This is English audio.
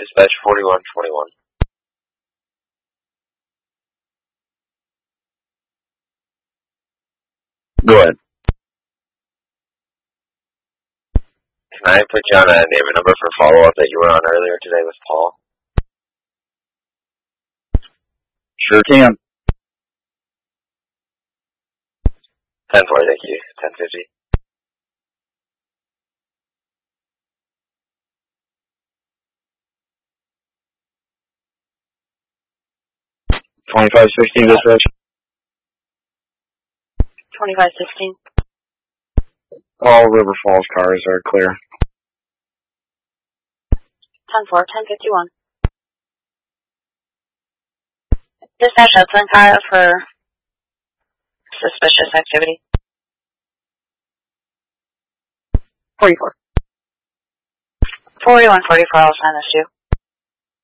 dispatch 4121. Go ahead. Can I put you on a name and number for follow-up that you were on earlier today with Paul? Sure can. 10-4, thank you. 1050. $2516 dispatch. 2516. All River Falls cars are clear. 10-4, 1051. Dispatch Hudson car for suspicious activity. 44. 4144, I'll sign this to you.